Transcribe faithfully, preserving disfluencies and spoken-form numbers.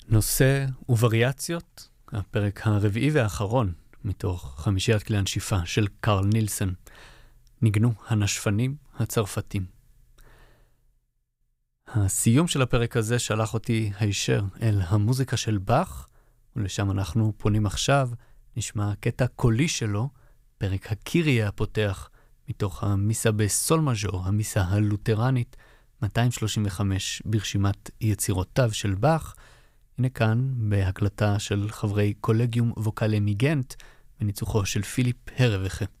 נושא ווריאציות, הפרק הרביעי והאחרון מתוך חמישיית כלי הנשיפה של קרל נילסן. ניגנו הנשפנים הצרפתים. הסיום של הפרק הזה שלח אותי הישר אל המוזיקה של באך, ולשם אנחנו פונים עכשיו. נשמע קטע קולי שלו, פרק הקיריה הפותח, מתוך המיסה בסול מז'ור, המיסה הלותרנית, מאתיים שלושים וחמש ברשימת יצירותיו של באך. הנה כאן בהקלטה של חברי קולגיום ווקאלי מגנט, בניצוחו של פיליפ הרווחה.